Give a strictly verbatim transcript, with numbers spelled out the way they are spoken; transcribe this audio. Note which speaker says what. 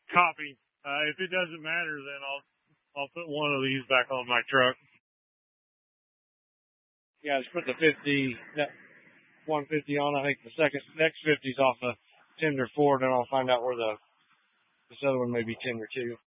Speaker 1: Copy. Uh, if it doesn't matter, then I'll I'll put one of these back on my truck. Yeah, just put the fifty, that one fifty on. I think the second next fifty's off the tender four. Then I'll find out where the this other one may be tender two.